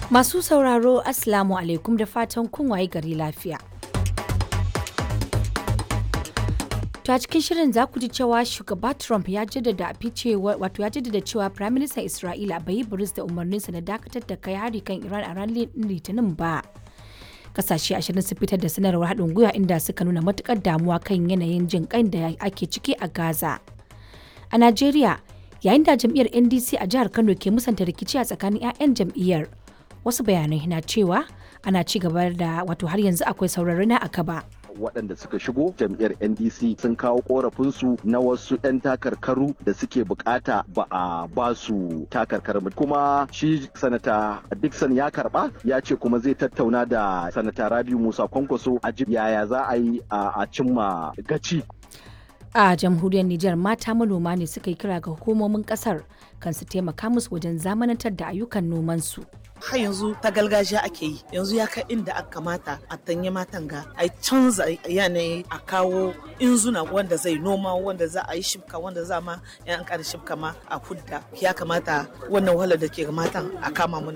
Masu sauraro Assalamu alaikum da fatan kun waye gari lafiya. To a cikin shirin za ku ji cewa shugaba Trump ya jaddada cewa Prime Minister Isra'ila bai yi buris da umarninsa na dakatar da kai hari kan Iran a ranar Litinin ba. Kasashe 20 sun fitar da sanarwar haɗin gwiwa inda suka nuna matukar damuwa kan yanayin jin kai da ake ciki a Gaza. A Najeriya, yayin da jam'iyyar NDC a jihar Kano ke musanta rikici a tsakanin 'ya'yan jam'iyyar, wasu bayanai na cewa ana ci gaba da har yanzu akwai saurari na akaba. Waɗanda suka shigo jam'iyyar NDC sun kawo korafinsu na wasu 'yan takarkaru da suke bukata ba a ba su takarkar kuma shi sanata Dixon ya karba ya ce kuma zai tattauna da sanata Rabiu Musa Kwankwaso a yaya za a yi a cimma gaci. A jamhuriyar Nijar mata manoma ne suka yi kira ga hukumomin kasar kan su taimaka musu wajen zamanantar da ayyukan nomansu. Har yanzu ta gargajiya ake yi, yanzu ya kai inda aka kamata a tanye matan ga a canza yanayi a kawo inzuna wanda zai noma wanda za a yi shibka wanda za ma yan ƙara shibka ma a hudda. Ya kamata wannan wahalar da ke ga matan a kama mu.